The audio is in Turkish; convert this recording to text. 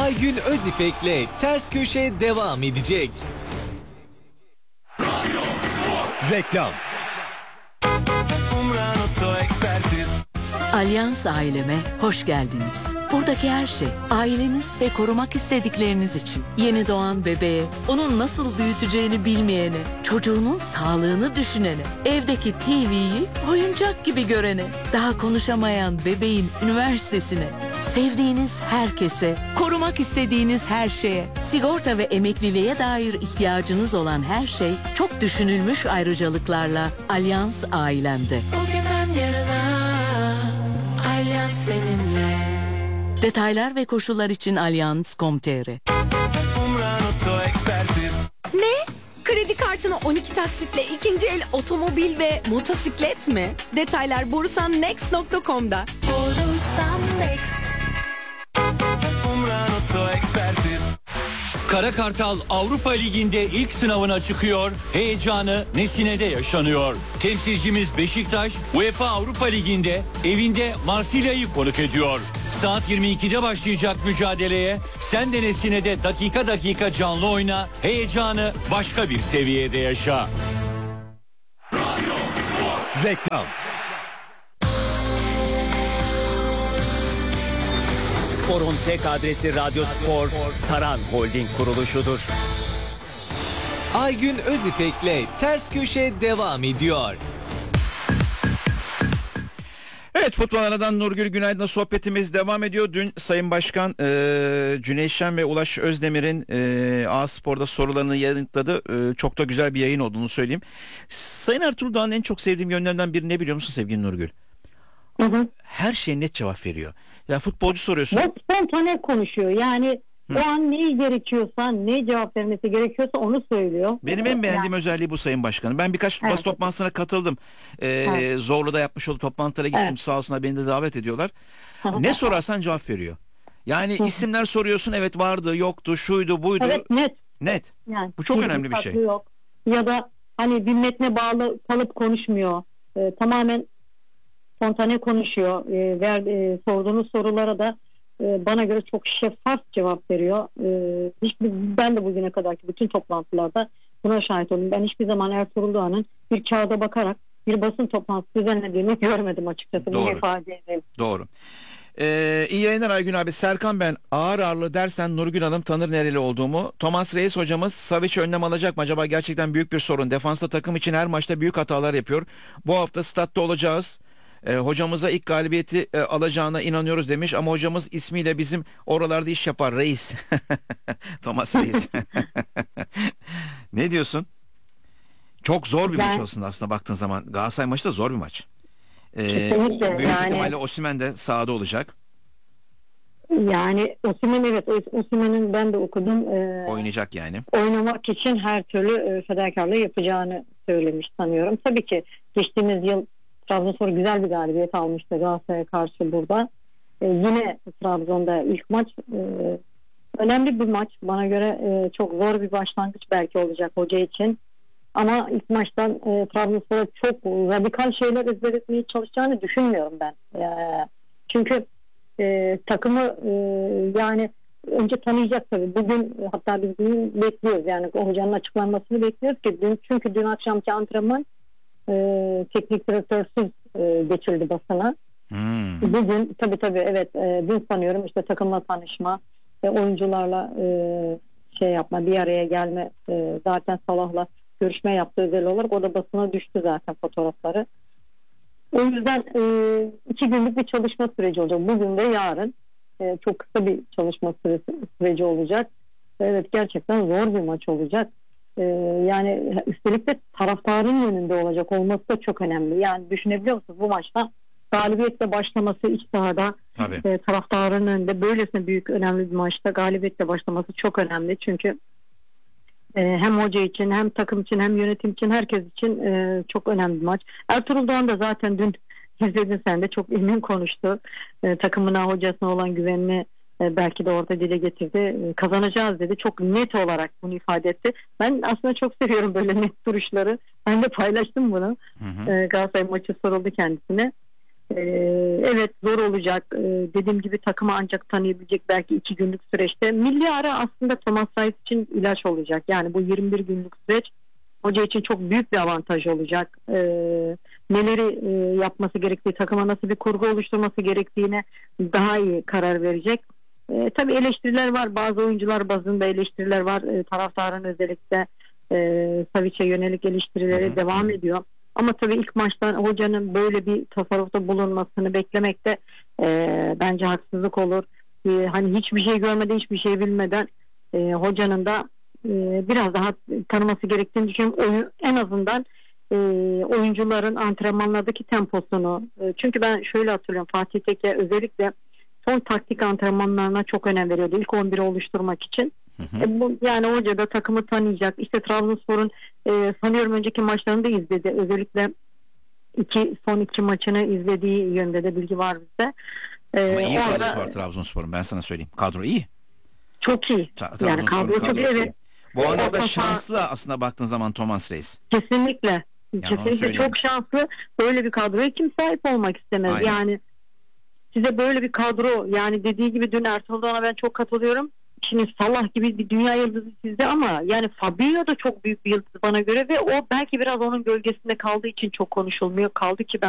Aygün Özipek'le Ters Köşe devam edecek. Reklam. Alyans aileme hoş geldiniz. Buradaki her şey aileniz ve korumak istedikleriniz için. Yeni doğan bebeğe, onun nasıl büyüteceğini bilmeyene, çocuğunun sağlığını düşünene, evdeki TV'yi oyuncak gibi görene, daha konuşamayan bebeğin üniversitesine, sevdiğiniz herkese, korumak istediğiniz her şeye, sigorta ve emekliliğe dair ihtiyacınız olan her şey çok düşünülmüş ayrıcalıklarla Alyans ailemde. Bugünden yarına Alyans seninle. Detaylar ve koşullar için alyans.com.tr. Ne? Kredi kartını 12 taksitle ikinci el otomobil ve motosiklet mi? Detaylar borusannext.com'da. Borusan Next. Kara Kartal Avrupa Ligi'nde ilk sınavına çıkıyor. Heyecanı Nesine'de yaşanıyor. Temsilcimiz Beşiktaş UEFA Avrupa Ligi'nde evinde Marsilya'yı konuk ediyor. Saat 22'de başlayacak mücadeleye sen de Nesine'de dakika dakika canlı oyna. Heyecanı başka bir seviyede yaşa. Reklam. Spor'un tek adresi Radyo Spor, Saran Holding kuruluşudur. Aygün Özipek'le Ters Köşe devam ediyor. Evet, futbol aradan Nurgül Günaydın'la sohbetimiz devam ediyor. Dün Sayın Başkan Cüneyt Şen ve Ulaş Özdemir'in A-Spor'da sorularını yanıtladı. Çok da güzel bir yayın olduğunu söyleyeyim. Sayın Ertuğrul Doğan'ın en çok sevdiğim yönlerinden biri ne biliyor musun sevgili Nurgül? Hı. Her şeye net cevap veriyor. Ya futbolcu soruyorsun. Ve spontane konuşuyor. Yani o an neyi gerekiyorsa, ne cevap vermesi gerekiyorsa onu söylüyor. Benim en beğendiğim özelliği bu Sayın Başkanım. Ben birkaç basın toplantısına katıldım. Zorlu'da yapmış olduğu toplantılara gittim. Evet. Sağ olsunlar beni de davet ediyorlar. Ne sorarsan cevap veriyor. Yani isimler soruyorsun, evet vardı, yoktu, şuydu, buydu. Evet, net. Net. Yani, bu çok önemli bir şey. Yok. Ya da hani bir metne bağlı kalıp konuşmuyor. Tamamen spontane konuşuyor. Sorduğunuz sorulara da bana göre çok şeffaf cevap veriyor. Ben de bugüne kadarki bütün toplantılarda buna şahit oldum. Ben hiçbir zaman Ertuğrul Doğan'ın bir kağıda bakarak bir basın toplantısı düzenlediğini görmedim açıkçası. Doğru. Bunu ifade edeyim. Doğru. İyi yayınlar Aygün abi. Serkan ben. Ağır ağırlı dersen Nurgül Hanım tanır nereli olduğumu. Thomas Reis hocamız Savic önlem alacak mı? Acaba gerçekten büyük bir sorun. Defansta takım için her maçta büyük hatalar yapıyor. Bu hafta statta olacağız. Hocamıza ilk galibiyeti alacağına inanıyoruz demiş ama hocamız ismiyle bizim oralarda iş yapar Reis. Thomas Reis. Ne diyorsun? Çok zor bir maç aslında baktığın zaman. Galatasaray maçı da zor bir maç. Büyük ihtimalle Osimhen de sahada olacak. Yani Osimhen, evet, Osimhen'in ben de okudum. Oynayacak yani. Oynamak için her türlü fedakarlığı yapacağını söylemiş sanıyorum. Tabii ki geçtiğimiz yıl Trabzonspor güzel bir galibiyet almıştı Galatasaray'a karşı burada. Yine Trabzon'da ilk maç önemli bir maç. Bana göre çok zor bir başlangıç belki olacak hoca için. Ama ilk maçtan Trabzonspor'a çok radikal şeyler ezberletmeye çalışacağını düşünmüyorum ben. Çünkü takımı yani önce tanıyacak tabii. Bugün hatta biz bugün bekliyoruz. Yani hocanın açıklanmasını bekliyoruz ki çünkü dün akşamki antrenman teknik direktörsüz geçildi basına. Bugün tabii evet dün sanıyorum işte takımla tanışma ve oyuncularla şey yapma, bir araya gelme, zaten Salah'la görüşme yaptı özel olarak, o da basına düştü zaten fotoğrafları. O yüzden 2 günlük bir çalışma süreci olacak. Bugün ve yarın çok kısa bir çalışma süreci olacak. Evet, gerçekten zor bir maç olacak. Yani üstelik de taraftarın önünde olacak olması da çok önemli. Yani düşünebiliyor musunuz, bu maçta galibiyetle başlaması iç sahada taraftarın önünde, böylesine büyük önemli bir maçta galibiyetle başlaması çok önemli. Çünkü hem hoca için hem takım için hem yönetim için herkes için çok önemli bir maç. Ertuğrul Doğan da zaten dün izledin sen de, çok emin konuştu. Takımına, hocasına olan güvenini belki de orada dile getirdi. Kazanacağız dedi. Çok net olarak bunu ifade etti. Ben aslında çok seviyorum böyle net duruşları. Ben de paylaştım bunu. Galatasaray maçı soruldu kendisine. Evet, zor olacak. Dediğim gibi takımı ancak tanıyabilecek belki 2 günlük süreçte. Milli ara aslında Thomas Reis için ilaç olacak. Yani bu 21 günlük süreç hoca için çok büyük bir avantaj olacak. Neleri yapması gerektiği, takıma nasıl bir kurgu oluşturması gerektiğine daha iyi karar verecek. Tabii eleştiriler var. Bazı oyuncular bazında eleştiriler var. Taraftarın özellikle Savic'e yönelik eleştirileri devam ediyor. Ama tabii ilk maçtan hocanın böyle bir tasarrufta bulunmasını beklemek de bence haksızlık olur. Hani hiçbir şey görmeden, hiçbir şey bilmeden hocanın da biraz daha tanıması gerektiğini düşünüyorum. En azından oyuncuların antrenmanlardaki temposunu. Çünkü ben şöyle hatırlıyorum, Fatih Tekke özellikle son taktik antrenmanlarına çok önem veriyordu. İlk 11'i oluşturmak için. Yani hoca da takımı tanıyacak. İşte Trabzonspor'un sanıyorum önceki maçlarını da izledi. Özellikle son iki maçını izlediği yönde de bilgi var bizde. Ama iyi kadrosu var Trabzonspor'un, ben sana söyleyeyim. Kadro iyi. Çok iyi. Yani kadro çok iyi. Evet. Bu anlamda şanslı aslında baktığın zaman Thomas Reis. Kesinlikle. Kesinlikle çok şanslı. Böyle bir kadroya kim sahip olmak istemez? Aynen. Yani size böyle bir kadro, yani dediği gibi dün Ertuğrul Doğan'a ben çok katılıyorum. Şimdi Salah gibi bir dünya yıldızı sizde ama yani Fabinho da çok büyük bir yıldız bana göre ve o belki biraz onun gölgesinde kaldığı için çok konuşulmuyor. Kaldı ki ben